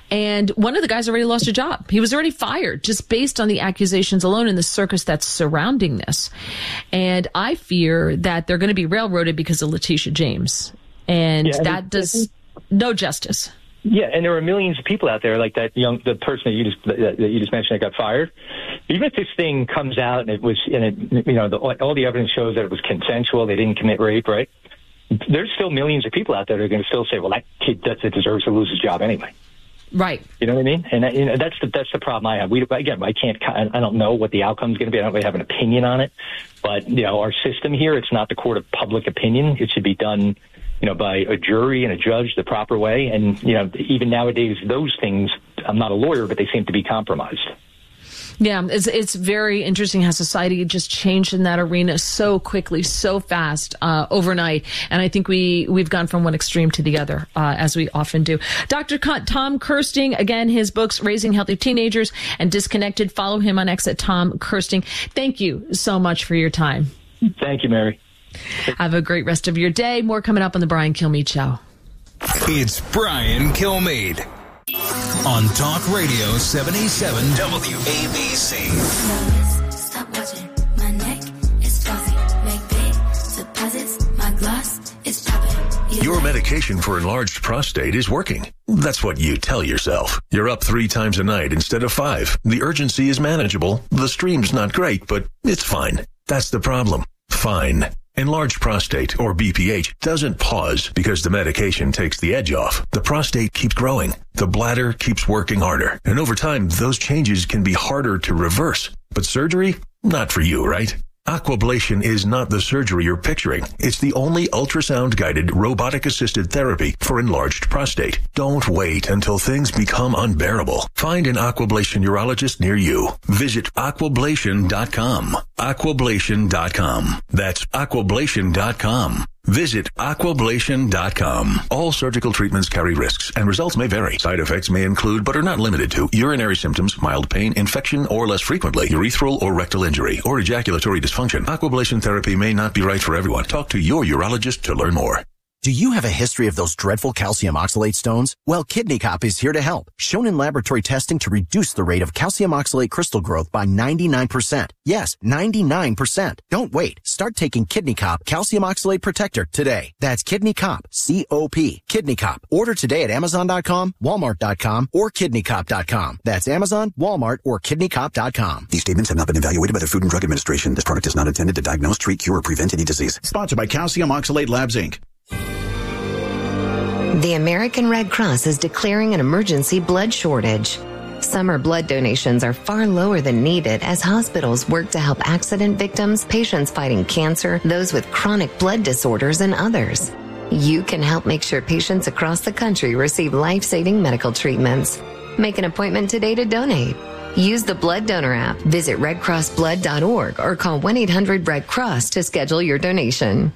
And one of the guys already lost a job. He was already fired just based on the accusations alone and the circus that's surrounding this. And I fear that they're going to be railroaded because of Letitia James. And that does no justice. Yeah, and there are millions of people out there like the person that you just mentioned that got fired. Even if this thing comes out and all the evidence shows that it was consensual, they didn't commit rape, right? There's still millions of people out there that are going to still say, well, that kid deserves to lose his job anyway. Right. You know what I mean? And that's the problem I have. I don't know what the outcome is going to be. I don't really have an opinion on it. But, our system here, it's not the court of public opinion. It should be done by a jury and a judge the proper way. And, even nowadays, those things, I'm not a lawyer, but they seem to be compromised. Yeah, it's very interesting how society just changed in that arena so quickly, so fast, overnight. And I think we've gone from one extreme to the other, as we often do. Dr. Tom Kersting, again, his books, Raising Healthy Teenagers and Disconnected. Follow him on X at Tom Kersting. Thank you so much for your time. Thank you, Mary. Have a great rest of your day. More coming up on the Brian Kilmeade Show. It's Brian Kilmeade on Talk Radio 77 WABC. Stop watching. My neck is fuzzy. Make big deposits. My gloss is popping. Your medication for enlarged prostate is working. That's what you tell yourself. You're up 3 times a night instead of 5. The urgency is manageable. The stream's not great, but it's fine. That's the problem. Fine. Enlarged prostate, or BPH, doesn't pause because the medication takes the edge off. The prostate keeps growing. The bladder keeps working harder. And over time, those changes can be harder to reverse. But surgery? Not for you, right? Aquablation is not the surgery you're picturing. It's the only ultrasound-guided, robotic-assisted therapy for enlarged prostate. Don't wait until things become unbearable. Find an Aquablation urologist near you. Visit aquablation.com. Aquablation.com. That's aquablation.com. Visit aquablation.com. All surgical treatments carry risks, and results may vary. Side effects may include, but are not limited to, urinary symptoms, mild pain, infection, or less frequently, urethral or rectal injury, or ejaculatory dysfunction. Aquablation therapy may not be right for everyone. Talk to your urologist to learn more. Do you have a history of those dreadful calcium oxalate stones? Well, Kidney Cop is here to help. Shown in laboratory testing to reduce the rate of calcium oxalate crystal growth by 99%. Yes, 99%. Don't wait. Start taking Kidney Cop Calcium Oxalate Protector today. That's Kidney Cop, C-O-P, Kidney Cop. Order today at Amazon.com, Walmart.com, or KidneyCop.com. That's Amazon, Walmart, or KidneyCop.com. These statements have not been evaluated by the Food and Drug Administration. This product is not intended to diagnose, treat, cure, or prevent any disease. Sponsored by Calcium Oxalate Labs, Inc. The American Red Cross is declaring an emergency blood shortage. Summer blood donations are far lower than needed as hospitals work to help accident victims, patients fighting cancer, those with chronic blood disorders, and others. You can help make sure patients across the country receive life-saving medical treatments. Make an appointment today to donate. Use the Blood Donor app, visit redcrossblood.org, or call 1-800-RED-CROSS to schedule your donation.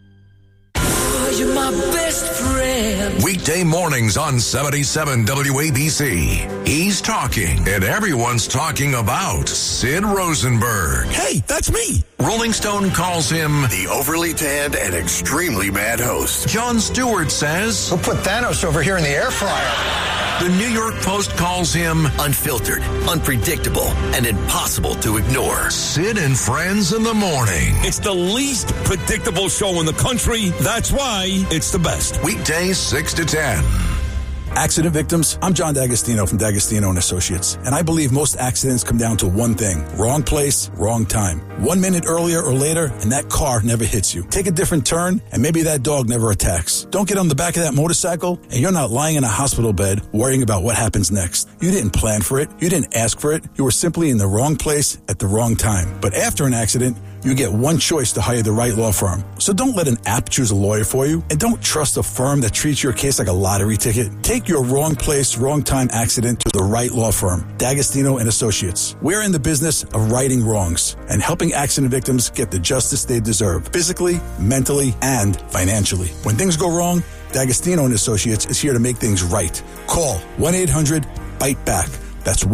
You're my best friend. Weekday mornings on 77 WABC. He's talking, and everyone's talking about Sid Rosenberg. Hey, that's me. Rolling Stone calls him the overly tanned and extremely bad host. Jon Stewart says, we'll put Thanos over here in the air fryer. The New York Post calls him unfiltered, unpredictable, and impossible to ignore. Sid and Friends in the morning. It's the least predictable show in the country. That's why it's the best. Weekdays 6 to 10. Accident victims, I'm John D'Agostino from D'Agostino & Associates, and I believe most accidents come down to one thing: wrong place, wrong time. 1 minute earlier or later, and that car never hits you. Take a different turn, and maybe that dog never attacks. Don't get on the back of that motorcycle, and you're not lying in a hospital bed worrying about what happens next. You didn't plan for it. You didn't ask for it. You were simply in the wrong place at the wrong time. But after an accident, you get one choice to hire the right law firm. So don't let an app choose a lawyer for you, and don't trust a firm that treats your case like a lottery ticket. Take your wrong place, wrong time accident to the right law firm, D'Agostino & Associates. We're in the business of righting wrongs and helping accident victims get the justice they deserve, physically, mentally, and financially. When things go wrong, D'Agostino & Associates is here to make things right. Call 1-800-BITE-BACK. That's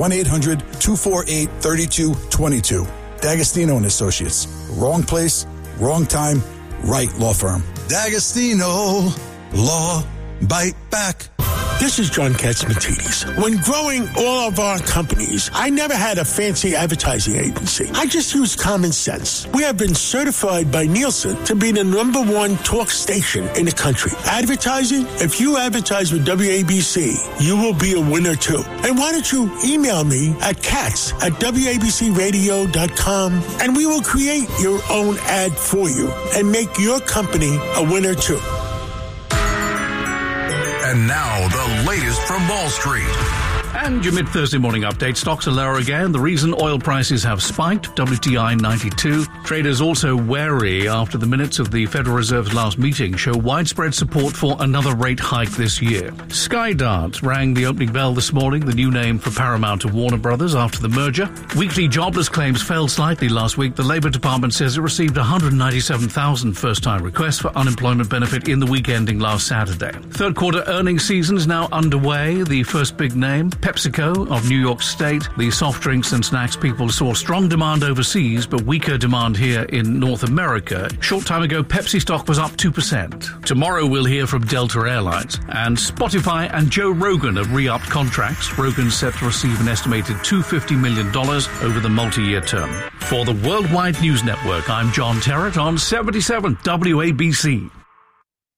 1-800-248-3222. D'Agostino & Associates. Wrong place, wrong time, right law firm. D'Agostino Law. Bite back. This is John Katzmatidis. When growing all of our companies, I never had a fancy advertising agency. I just used common sense. We have been certified by Nielsen to be the #1 talk station in the country. Advertising? If you advertise with WABC, you will be a winner too. And why don't you email me at cats@wabcradio.com and we will create your own ad for you and make your company a winner too. And now, the latest from Wall Street. And your mid-Thursday morning update. Stocks are lower again. The reason oil prices have spiked, WTI 92. Traders also wary after the minutes of the Federal Reserve's last meeting show widespread support for another rate hike this year. Skydance rang the opening bell this morning, the new name for Paramount to Warner Brothers after the merger. Weekly jobless claims fell slightly last week. The Labour Department says it received 197,000 first-time requests for unemployment benefit in the week ending last Saturday. Third quarter earnings season is now underway. The first big name, PepsiCo of New York State. The soft drinks and snacks people saw strong demand overseas, but weaker demand here in North America. Short time ago, Pepsi stock was up 2%. Tomorrow we'll hear from Delta Airlines. And Spotify and Joe Rogan have re-upped contracts. Rogan's set to receive an estimated $250 million over the multi-year term. For the Worldwide News Network, I'm John Terrett on 77 WABC.